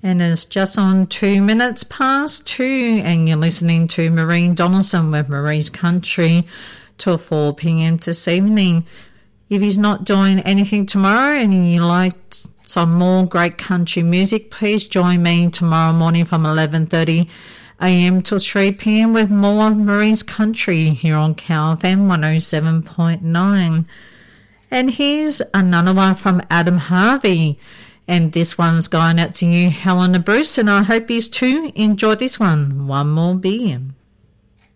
And it's just on 2 minutes past 2, and you're listening to Maureen Donaldson with Marie's Country till 4 p.m. this evening. If he's not doing anything tomorrow and you like some more great country music, please join me tomorrow morning from 11:30 a.m. till 3 p.m. with more Marie's Country here on KFM 107.9. And here's another one from Adam Harvey. And this one's going out to you, Helena Bruce, and I hope you too enjoy this one. One more beer.